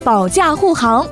保驾护航。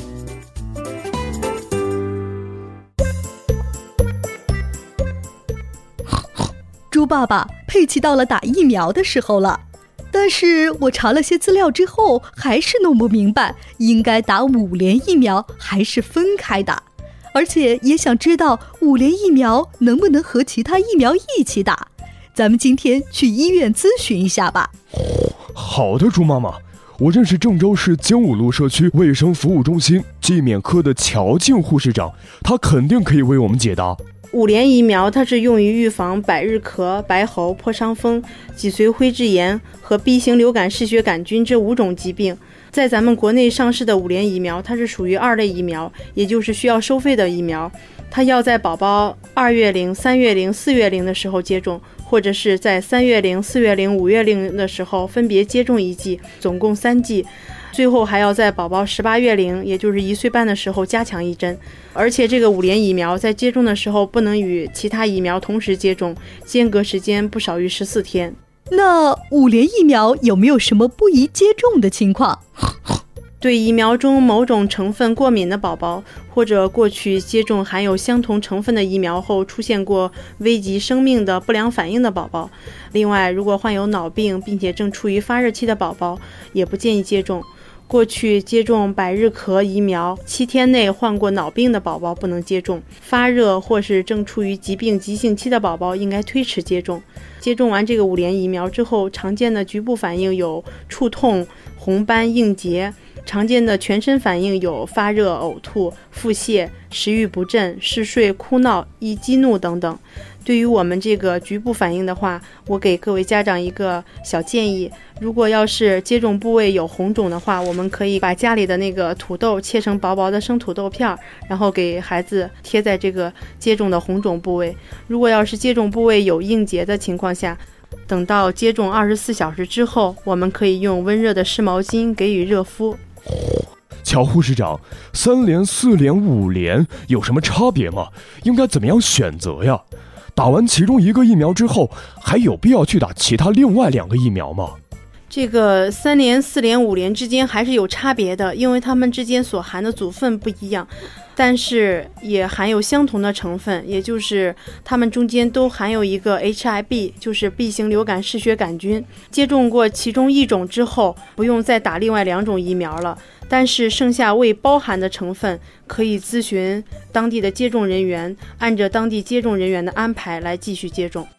猪爸爸，佩奇到了打疫苗的时候了，但是我查了些资料之后，还是弄不明白应该打5联疫苗还是分开打，而且也想知道5联疫苗能不能和其他疫苗一起打。咱们今天去医院咨询一下吧。 好的，猪妈妈，我认识郑州市精武路社区卫生服务中心季免科的乔静护士长，他肯定可以为我们解答。 5联疫苗它是用于预防百日咳、白喉、破伤风、脊髓灰质炎和 B 型流感嗜血杆菌这5种疾病。在咱们国内上市的5联疫苗，它是属于2类疫苗，也就是需要收费的疫苗。它要在宝宝2月龄、3月龄、4月龄的时候接种，或者是在3月龄、4月龄、5月龄的时候分别接种1剂，总共3剂。最后还要在宝宝18月龄，也就是1岁半的时候加强1针。而且这个5联疫苗在接种的时候不能与其他疫苗同时接种，间隔时间不少于14天。 那5联疫苗有没有什么不宜接种的情况？ 对疫苗中某种成分过敏的宝宝，或者过去接种含有相同成分的疫苗后出现过危及生命的不良反应的宝宝。另外，如果患有脑病并且正处于发热期的宝宝，也不建议接种。过去接种百日咳疫苗7天内患过脑病的宝宝不能接种，发热或是正处于疾病急性期的宝宝应该推迟接种。接种完这个5联疫苗之后，常见的局部反应有触痛、红斑、硬结，常见的全身反应有发热、呕吐、腹泻、食欲不振、嗜睡、哭闹、易激怒等等。对于我们这个局部反应的话，我给各位家长一个小建议，如果要是接种部位有红肿的话，我们可以把家里的那个土豆切成薄薄的生土豆片，然后给孩子贴在这个接种的红肿部位。如果要是接种部位有硬结的情况下，等到接种24小时之后，我们可以用温热的湿毛巾给予热敷。 乔护士长，3联、4联、5联有什么差别吗？应该怎么样选择呀？打完其中1个疫苗之后，还有必要去打其他另外2个疫苗吗？ 这个3联、4联、5联之间还是有差别的，因为它们之间所含的组分不一样，但是也含有相同的成分，也就是它们中间都含有一个 HIB， 就是 B 型流感嗜血杆菌。接种过其中1种之后，不用再打另外2种疫苗了，但是剩下未包含的成分可以咨询当地的接种人员，按照当地接种人员的安排来继续接种。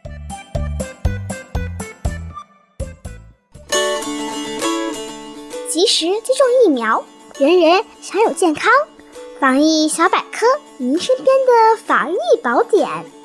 及时接种疫苗，人人享有健康。防疫小百科，您身边的防疫宝典。